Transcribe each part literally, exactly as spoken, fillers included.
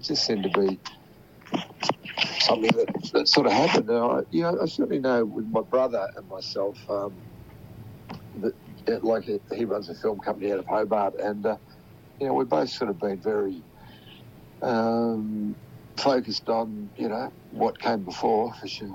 just seemed to be something that, that sort of happened. And I, you know, I certainly know with my brother and myself um, that, that, like, he runs a film company out of Hobart, and uh, you know, we've both sort of been very um, focused on, you know, what came before, for sure.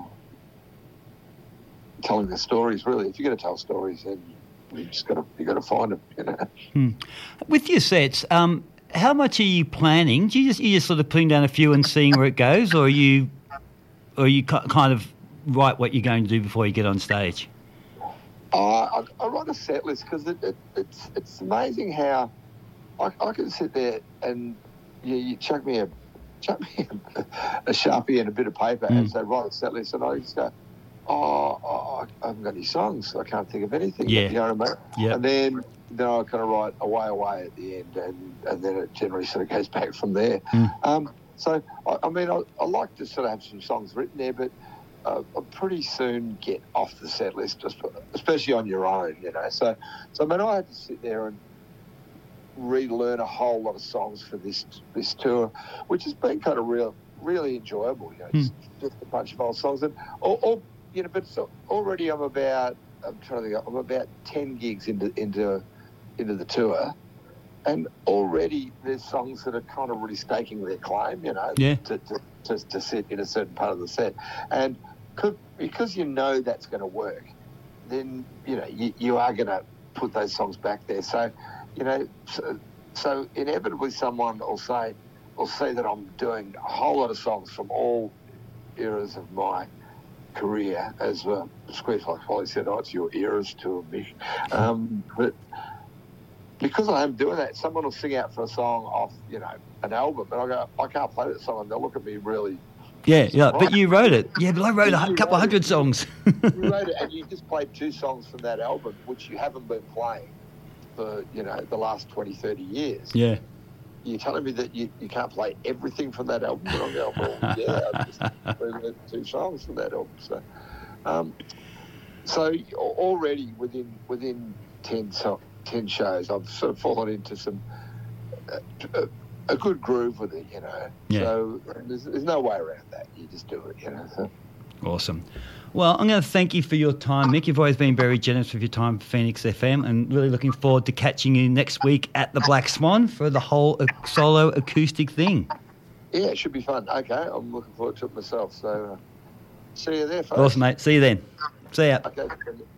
Telling the stories, really. If you're going to tell stories, then you just got to you got to find them, you know. Hmm. With your sets, um, how much are you planning? Do you just you just sort of putting down a few and seeing where it goes, or are you, or you kind of write what you're going to do before you get on stage? Uh, I, I write a set list because it, it, it's it's amazing how I, I can sit there and you, you chuck me a chuck me a, a Sharpie and a bit of paper mm. and say write a set list, and I just go, oh, oh, I haven't got any songs, so I can't think of anything. Yeah. You know what I mean? Yeah. And then then I kind of write away, away at the end, and, and then it generally sort of goes back from there. Mm. Um, so, I, I mean, I, I like to sort of have some songs written there, but uh, I pretty soon get off the set list, just especially on your own, you know. So, so I mean, I had to sit there and relearn a whole lot of songs for this this tour, which has been kind of real, really enjoyable. You know, mm. just, just a bunch of old songs, and all, all you know. But so already, I'm about I'm trying to think. I'm about ten gigs into into into the tour, and already there's songs that are kind of really staking their claim. You know, yeah. to, to to to sit in a certain part of the set, and could, because you know that's going to work, then you know you, you are going to put those songs back there. So. You know, so, so inevitably someone will say, will see that I'm doing a whole lot of songs from all eras of my career, as uh, Squarefox Polly said, oh, it's your eras to me. Um, but because I am doing that, someone will sing out for a song off, you know, an album, but I go, I can't play that song, and they'll look at me really. Yeah, yeah, but you wrote it. Yeah, but I wrote a couple of hundred songs. You wrote it, and you just played two songs from that album, which you haven't been playing for, you know, the last twenty, thirty years. Yeah. You're telling me that you, you can't play everything from that album? But I'm going, well, yeah, I just played two songs from that album. So, um, so already within within ten, so, ten shows, I've sort of fallen into some uh, a, a good groove with it, you know. Yeah. So there's, there's no way around that. You just do it, you know. So. Awesome. Well, I'm going to thank you for your time, Mick. You've always been very generous with your time for Phoenix F M, and really looking forward to catching you next week at the Black Swan for the whole solo acoustic thing. Yeah, it should be fun. Okay, I'm looking forward to it myself. So, uh, see you there, folks. Awesome, mate. See you then. See ya. Okay.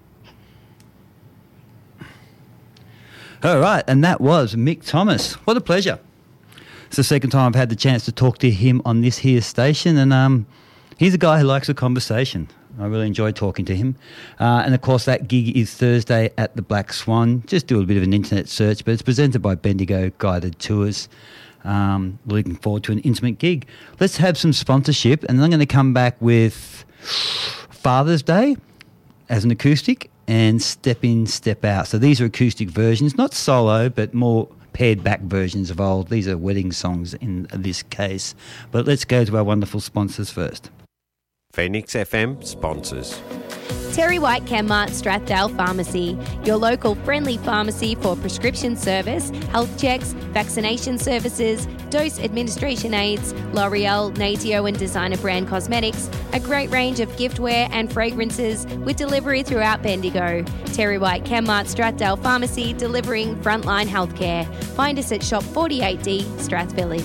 All right, and that was Mick Thomas. What a pleasure. It's the second time I've had the chance to talk to him on this here station, and um, he's a guy who likes a conversation. I really enjoyed talking to him. Uh, and, of course, that gig is Thursday at the Black Swan. Just do a bit of an internet search, but it's presented by Bendigo Guided Tours. Um, looking forward to an intimate gig. Let's have some sponsorship, and then I'm going to come back with Father's Day as an acoustic and Step In, Step Out. So these are acoustic versions, not solo, but more pared back versions of old. These are wedding songs in this case. But let's go to our wonderful sponsors first. Phoenix F M sponsors. Terry White Chemmart Strathdale Pharmacy, your local friendly pharmacy for prescription service, health checks, vaccination services, dose administration aids, L'Oreal, Natio and designer brand cosmetics, a great range of giftware and fragrances with delivery throughout Bendigo. Terry White Chemmart Strathdale Pharmacy, delivering frontline healthcare. Find us at Shop forty-eight D, Strath Village.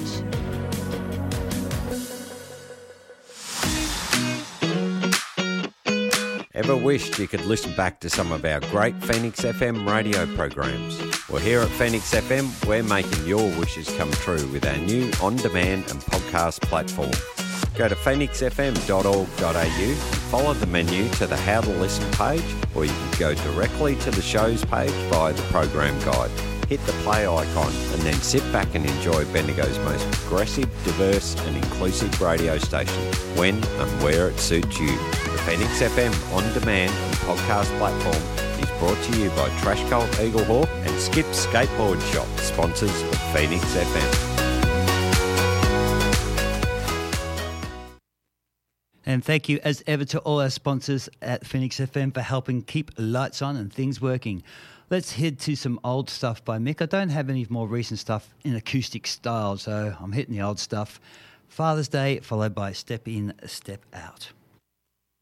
Ever wished you could listen back to some of our great Phoenix F M radio programs? Well, here at Phoenix F M, we're making your wishes come true with our new on-demand and podcast platform. Go to phoenix f m dot org dot a u and follow the menu to the How to Listen page, or you can go directly to the shows page via the program guide. Hit the play icon and then sit back and enjoy Bendigo's most progressive, diverse and inclusive radio station when and where it suits you. The Phoenix F M on-demand and podcast platform is brought to you by Trash Cult Eaglehawk and Skip Skateboard Shop, sponsors of Phoenix F M. And thank you as ever to all our sponsors at Phoenix F M for helping keep lights on and things working. let's head to some old stuff by Mick. I don't have any more recent stuff in acoustic style, so I'm hitting the old stuff. Father's Day, followed by Step In, Step Out.